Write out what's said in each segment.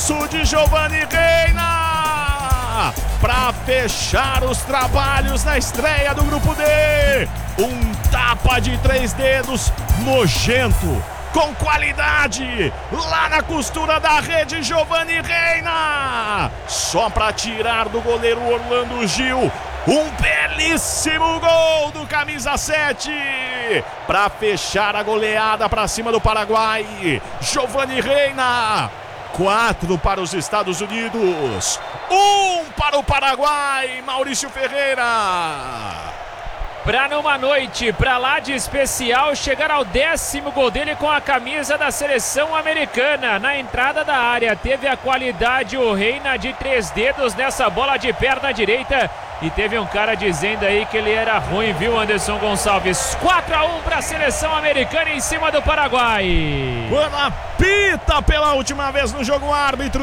golaço de Giovani Reina para fechar os trabalhos na estreia do Grupo D. Um tapa de 3 dedos nojento, com qualidade, lá na costura da rede, Giovani Reina, só para tirar do goleiro Orlando Gil. Um belíssimo gol do camisa 7 para fechar a goleada para cima do Paraguai. Giovani Reina, 4 para os Estados Unidos, 1 para o Paraguai. Maurício Ferreira. Pra numa noite pra lá de especial chegar ao 10º gol dele com a camisa da seleção americana. Na entrada da área teve a qualidade o Reina de 3 dedos nessa bola de perna direita. E teve um cara dizendo aí que ele era ruim, viu, Anderson Gonçalves? 4-1 para a seleção americana em cima do Paraguai. Quando apita pela última vez no jogo, árbitro.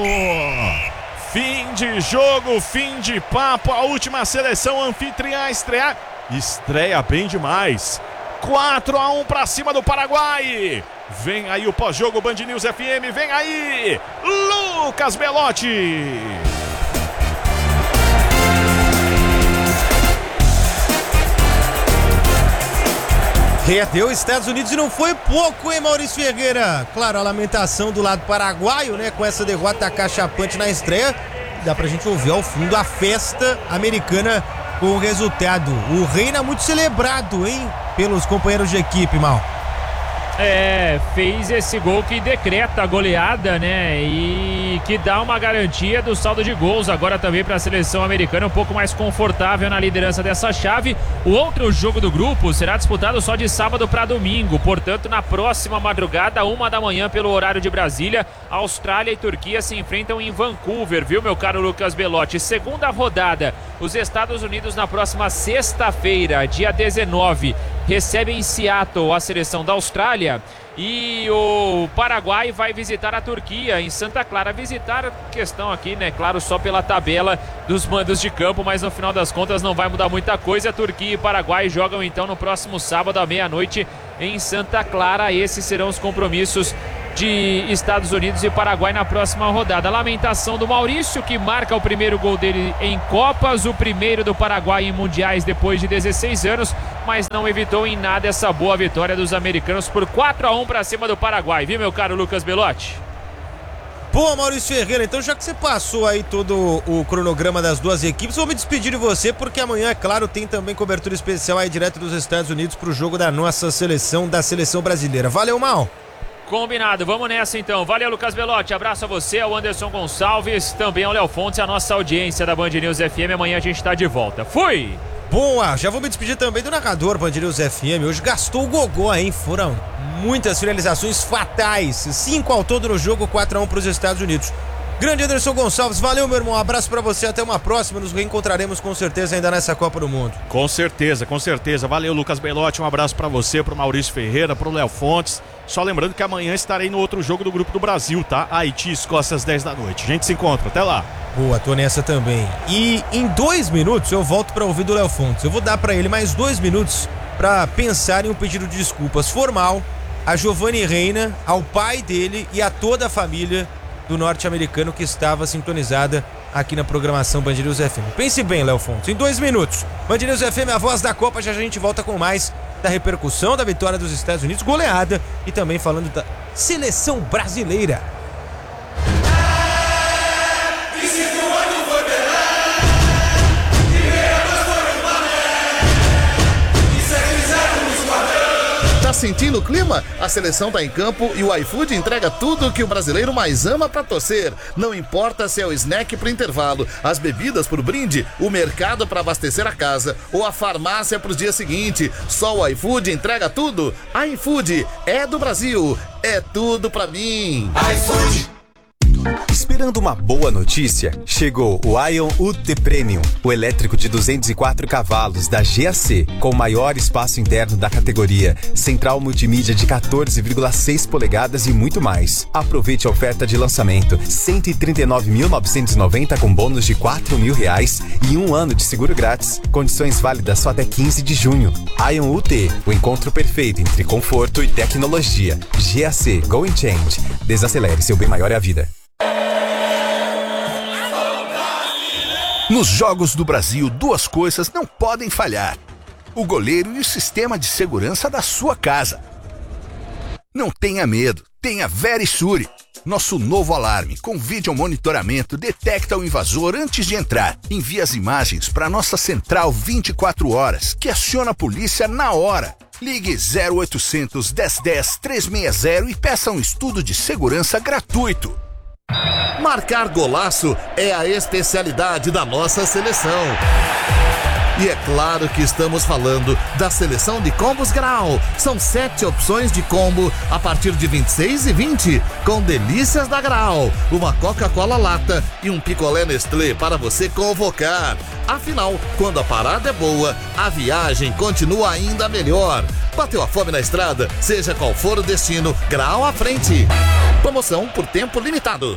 Fim de jogo, fim de papo. A última seleção anfitriã estreia bem demais. 4-1 para cima do Paraguai. Vem aí o pós-jogo Band News FM. Vem aí Lucas Belotti. Deu Estados Unidos e não foi pouco, hein, Maurício Ferreira? Claro, a lamentação do lado paraguaio, né, com essa derrota cachapante na estreia. Dá pra gente ouvir ao fundo a festa americana com o resultado. O Reina muito celebrado, hein, pelos companheiros de equipe, Mal. Fez esse gol que decreta a goleada, né? E que dá uma garantia do saldo de gols agora também para a seleção americana, um pouco mais confortável na liderança dessa chave. O outro jogo do grupo será disputado só de sábado para domingo, portanto na próxima madrugada, 1 da manhã pelo horário de Brasília, Austrália e Turquia se enfrentam em Vancouver, viu, meu caro Lucas Belotti? Segunda rodada, os Estados Unidos na próxima sexta-feira, dia 19, recebem em Seattle a seleção da Austrália. E o Paraguai vai visitar a Turquia em Santa Clara. Visitar, questão aqui, né? Claro, só pela tabela dos mandos de campo, mas no final das contas não vai mudar muita coisa. Turquia e Paraguai jogam então no próximo sábado à meia-noite em Santa Clara. Esses serão os compromissos de Estados Unidos e Paraguai na próxima rodada. A lamentação do Maurício, que marca o primeiro gol dele em Copas, o primeiro do Paraguai em Mundiais depois de 16 anos, mas não evitou em nada essa boa vitória dos americanos por 4-1 para cima do Paraguai, viu, meu caro Lucas Belotti? Boa, Maurício Ferreira, então já que você passou aí todo o cronograma das duas equipes, vou me despedir de você, porque amanhã, é claro, tem também cobertura especial aí direto dos Estados Unidos pro jogo da nossa seleção, da seleção brasileira. Valeu, Mal! Combinado, vamos nessa então. Valeu, Lucas Belotti, abraço a você, ao Anderson Gonçalves, também ao Léo Fontes, a nossa audiência da Band News FM. Amanhã a gente tá de volta. Fui! Boa, já vou me despedir também do narrador Band News FM. Hoje gastou o gogó, hein? Foram muitas finalizações fatais. 5 ao todo no jogo, 4-1 para os Estados Unidos. Grande Anderson Gonçalves, valeu, meu irmão, um abraço pra você, até uma próxima, nos reencontraremos com certeza ainda nessa Copa do Mundo. Com certeza, valeu, Lucas Belotti, um abraço pra você, pro Maurício Ferreira, pro Léo Fontes, só lembrando que amanhã estarei no outro jogo do Grupo do Brasil, tá? Haiti e Escócia às 10 da noite, a gente se encontra, até lá. Boa, tô nessa também. E em 2 minutos eu volto pra ouvir do Léo Fontes, eu vou dar pra ele mais 2 minutos pra pensar em um pedido de desculpas formal a Giovani Reina, ao pai dele e a toda a família do norte-americano que estava sintonizada aqui na programação Band News FM. Pense bem, Léo Fontes, em 2 minutos. Band News FM, a voz da Copa, já a gente volta com mais da repercussão da vitória dos Estados Unidos, goleada, e também falando da seleção brasileira. Sentindo o clima? A seleção tá em campo e o iFood entrega tudo que o brasileiro mais ama pra torcer. Não importa se é o snack pro intervalo, as bebidas pro brinde, o mercado pra abastecer a casa ou a farmácia pro dia seguinte. Só o iFood entrega tudo. iFood é do Brasil, é tudo pra mim. iFood. Esperando uma boa notícia? Chegou o Ion UT Premium, o elétrico de 204 cavalos da GAC, com o maior espaço interno da categoria, central multimídia de 14,6 polegadas e muito mais. Aproveite a oferta de lançamento, R$ 139.990 com bônus de R$ 4.000 e 1 ano de seguro grátis. Condições válidas só até 15 de junho. Ion UT, o encontro perfeito entre conforto e tecnologia. GAC, Go and Change. Desacelere, seu bem maior é a vida. Nos Jogos do Brasil, duas coisas não podem falhar: o goleiro e o sistema de segurança da sua casa. Não tenha medo, tenha Verisure. Nosso novo alarme com vídeo monitoramento detecta o invasor antes de entrar. Envia as imagens para nossa central 24 horas, que aciona a polícia na hora. Ligue 0800 1010 360 e peça um estudo de segurança gratuito. Marcar golaço é a especialidade da nossa seleção. E é claro que estamos falando da seleção de combos Grau. São 7 opções de combo a partir de 26,20, com delícias da Grau, uma Coca-Cola lata e um picolé Nestlé para você convocar. Afinal, quando a parada é boa, a viagem continua ainda melhor. Bateu a fome na estrada? Seja qual for o destino, Grau à frente. Promoção por tempo limitado.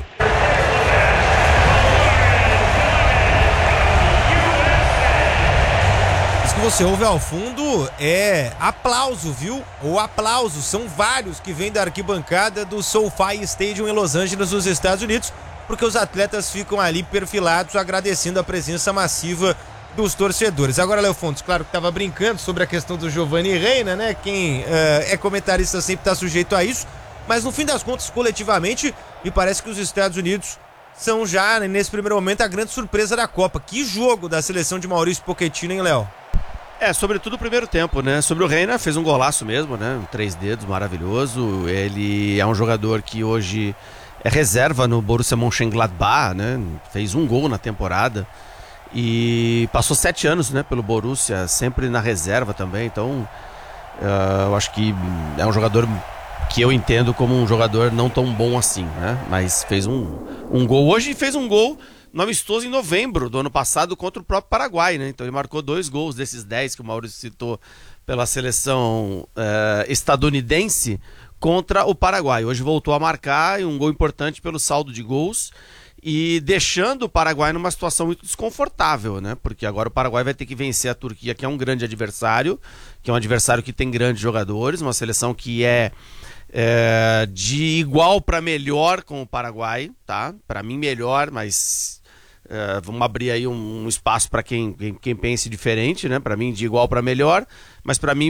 Que você ouve ao fundo é aplauso, viu? Ou aplausos, são vários que vêm da arquibancada do SoFi Stadium em Los Angeles, nos Estados Unidos, porque os atletas ficam ali perfilados agradecendo a presença massiva dos torcedores. Agora, Léo Fontes, claro que estava brincando sobre a questão do Giovanni Reina, né? Quem é comentarista sempre está sujeito a isso, mas no fim das contas, coletivamente, me parece que os Estados Unidos são já, nesse primeiro momento, a grande surpresa da Copa. Que jogo da seleção de Maurício Pochettino, hein, Léo? Sobretudo o primeiro tempo, né? Sobre o Reina, fez um golaço mesmo, né? 3 dedos, maravilhoso. Ele é um jogador que hoje é reserva no Borussia Mönchengladbach, né? Fez um gol na temporada e passou 7 anos, né? Pelo Borussia, sempre na reserva também. Então, eu acho que é um jogador que eu entendo como um jogador não tão bom assim, né? Mas fez um gol hoje e fez um gol no amistoso em novembro do ano passado contra o próprio Paraguai, né? Então ele marcou 2 gols desses 10 que o Maurício citou pela seleção estadunidense contra o Paraguai. Hoje voltou a marcar um gol importante pelo saldo de gols e deixando o Paraguai numa situação muito desconfortável, né? Porque agora o Paraguai vai ter que vencer a Turquia, que é um grande adversário, que é um adversário que tem grandes jogadores, uma seleção que é de igual para melhor com o Paraguai, tá? Para mim melhor, mas vamos abrir aí um espaço para quem pense diferente, né? Para mim de igual para melhor, mas para mim